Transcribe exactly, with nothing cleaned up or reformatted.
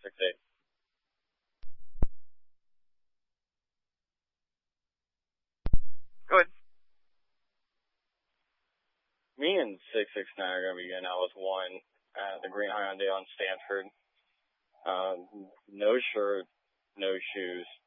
six eight. Go ahead. Me and six six nine are going to be getting out with one at the Green Hyundai on Stanford. Um, no shirt, no shoes.